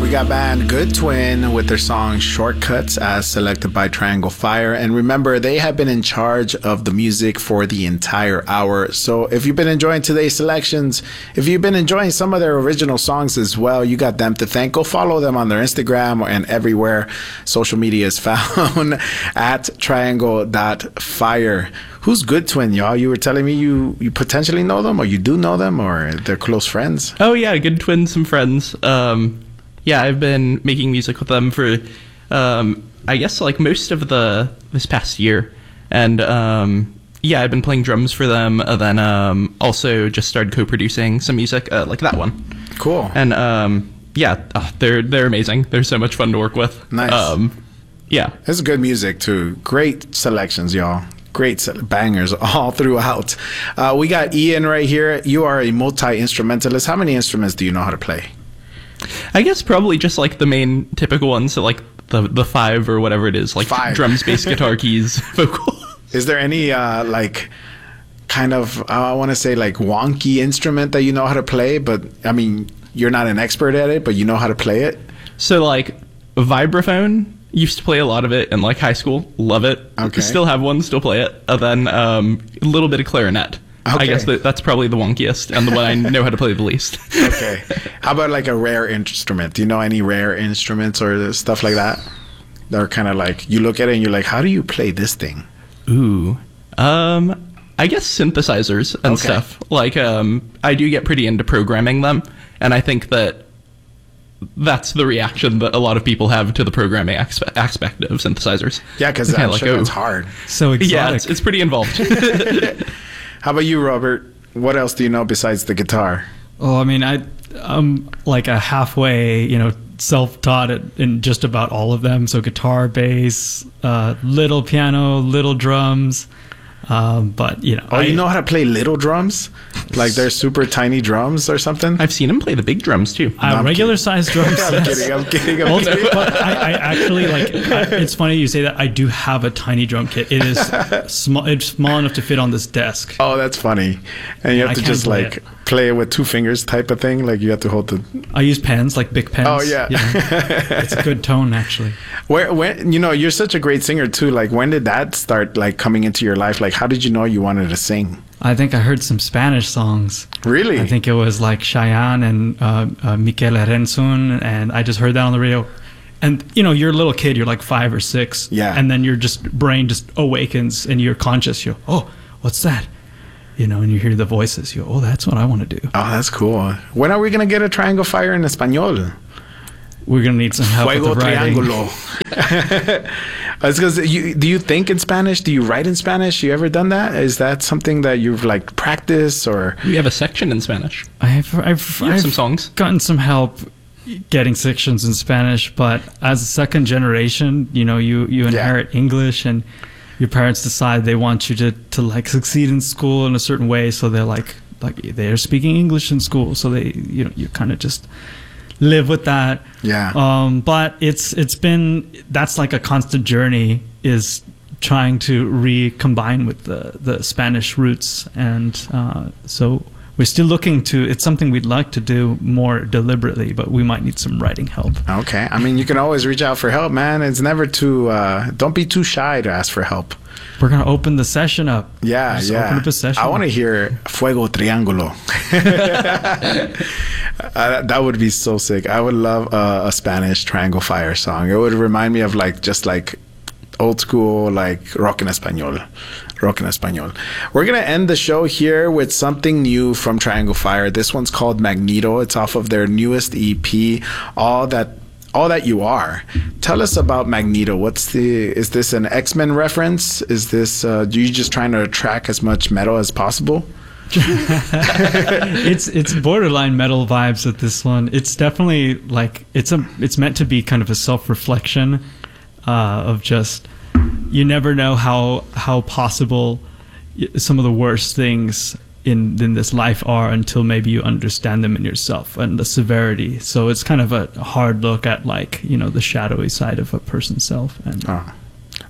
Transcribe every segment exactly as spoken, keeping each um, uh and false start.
We got band Good Twin with their song Shortcuts as selected by Triangle Fire. And remember, they have been in charge of the music for the entire hour. So if you've been enjoying today's selections, if you've been enjoying some of their original songs as well, you got them to thank. Go follow them on their Instagram and everywhere social media is found at triangle dot fire. Who's Good Twin, y'all? You were telling me you, you potentially know them, or you do know them, or they're close friends. Oh, yeah, Good Twin, some friends. Um, yeah, I've been making music with them for, um, I guess, like most of the this past year. And, um, yeah, I've been playing drums for them, and then um, also just started co-producing some music, uh, like that one. Cool. And, um, yeah, oh, they're they're amazing. They're so much fun to work with. Nice. Um, yeah. It's good music, too. Great selections, y'all. Great set- bangers all throughout. Uh, we got Ian right here. You are a multi-instrumentalist. How many instruments do you know how to play? I guess probably just like the main typical ones, so like the the five or whatever it is, like Five. drums, bass, guitar, keys, vocal. Is there any uh, like kind of, uh, I want to say like wonky instrument that you know how to play, but I mean, you're not an expert at it, but you know how to play it? So like vibraphone, used to play a lot of it in like high school. Love it. Okay. Still have one, still play it. And then um, a little bit of clarinet. Okay. I guess that, that's probably the wonkiest and the one I know how to play the least. Okay. How about like a rare instrument? Do you know any rare instruments or stuff like that? That are kind of like, you look at it and you're like, how do you play this thing? Ooh. Um, I guess synthesizers and Okay. stuff. Like, um, I do get pretty into programming them, and I think that that's the reaction that a lot of people have to the programming aspe- aspect of synthesizers. Yeah, because Kinda I'm like, sure oh. it's hard. So exotic. Yeah, it's, it's pretty involved. How about you, Robert? What else do you know besides the guitar? Oh, I mean, I, I'm like a halfway, you know, self-taught at, in just about all of them. So guitar, bass, uh, little piano, little drums. Um, but, you know. Oh, I, you know how to play little drums? Like they're super tiny drums or something? I've seen him play the big drums too. Uh, No, I'm regular sized drums. I'm yes. kidding, I'm kidding, I'm Well, kidding. but I, I actually like. I, it's funny you say that. I do have a tiny drum kit. It is small. It's small enough to fit on this desk. Oh, that's funny. And you have I to can't just play like it. play it with two fingers type of thing. Like you have to hold the. I use pens, like big pens. Oh, yeah. You know. It's a good tone, actually. Where, when, you know, you're such a great singer too. Like, when did that start like coming into your life? Like, how did you know you wanted to sing? I think I heard some Spanish songs. Really? I think it was like Cheyenne and uh, uh, Miquel Rensun, and I just heard that on the radio. And you know, you're a little kid, you're like five or six, Yeah. and then your just brain just awakens, and you're conscious. You go, oh, what's that? You know, and you hear the voices. You go, oh, that's what I want to do. Oh, that's cool. When are we gonna get a Triangle Fire in Espanol? We're gonna need some help Fuego with the writing. Triángulo. I was gonna say, you, do you think in Spanish? Do you write in Spanish? You ever done that? Is that something that you've like practiced or? We have a section in Spanish. I've I've, You have I've some songs. gotten some help getting sections in Spanish, but as a second generation, you know, you you inherit English, and your parents decide they want you to to like succeed in school in a certain way, so they're like like they're speaking English in school, so they you know you kind of just live with that. Yeah. Um, but it's it's been that's like a constant journey, is trying to recombine with the the Spanish roots, and uh, so we're still looking to. It's something we'd like to do more deliberately, but we might need some writing help. Okay. I mean, you can always reach out for help, man. It's never too. Uh, don't be too shy to ask for help. We're gonna open the session up. Yeah, Just yeah. Open up a session. I want to hear Fuego Triángulo. uh, that would be so sick. I would love uh, a Spanish Triangle Fire song. It would remind me of like just like old school like rock en español. Rock en español. We're gonna end the show here with something new from Triangle Fire. This one's called Magneto. It's off of their newest E P, All That. All That You Are. Tell us about Magneto. What's the? Is this an X-Men reference? Is this? Uh, are you just trying to attract as much metal as possible? it's it's borderline metal vibes with this one. It's definitely like it's a it's meant to be kind of a self-reflection uh, of just you never know how how possible some of the worst things in in this life are until maybe you understand them in yourself and the severity. So it's kind of a hard look at like you know the shadowy side of a person's self. And Oh.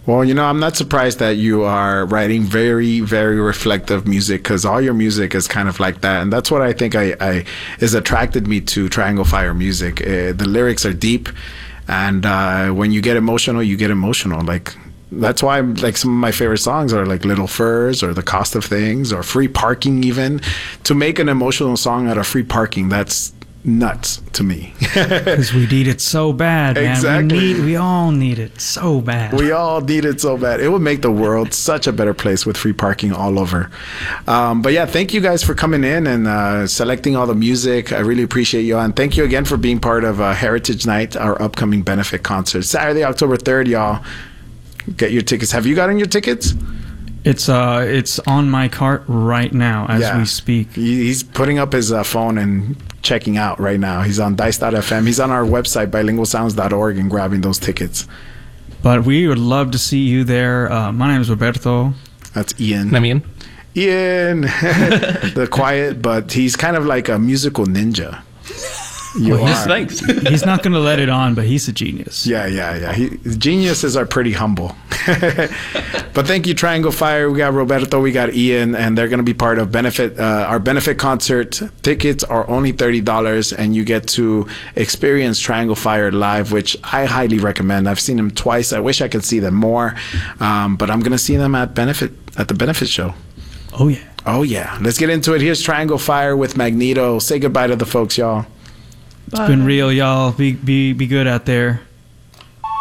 Well, you know, I'm not surprised that you are writing very, very reflective music, because all your music is kind of like that. And that's what I think I, I is attracted me to Triangle Fire music. Uh, the lyrics are deep. And uh, when you get emotional, you get emotional. Like, that's why like some of my favorite songs are like Little Furs or The Cost of Things or Free Parking even. To make an emotional song out of free parking, that's nuts to me. Because we need it so bad, man. Exactly. We, need, we all need it so bad. We all need it so bad. It would make the world such a better place with free parking all over. Um, but yeah, thank you guys for coming in and uh, selecting all the music. I really appreciate you. And thank you again for being part of uh, Heritage Night, our upcoming benefit concert. Saturday, October third, y'all. Get your tickets. Have you gotten your tickets? It's uh, it's on my cart right now as Yeah. we speak. He- He's putting up his uh, phone and checking out right now. He's on dice dot f m. He's on our website, bilingual sounds dot org, and grabbing those tickets. But we would love to see you there. Uh, my name is Roberto. That's Ian. I mean, Ian, the quiet, but he's kind of like a musical ninja. You Well, yes, are. thanks. He's not going to let it on, but he's a genius. Yeah, yeah, yeah. He, geniuses are pretty humble. But thank you, Triangle Fire. We got Roberto, we got Ian, and they're going to be part of benefit uh, our benefit concert. Tickets are only thirty dollars, and you get to experience Triangle Fire live, which I highly recommend. I've seen them twice. I wish I could see them more, um, but I'm going to see them at benefit at the benefit show. Oh, yeah. Oh yeah, let's get into it. Here's Triangle Fire with Magneto. Say goodbye to the folks, y'all. It's been real, y'all. Be, be, be good out there.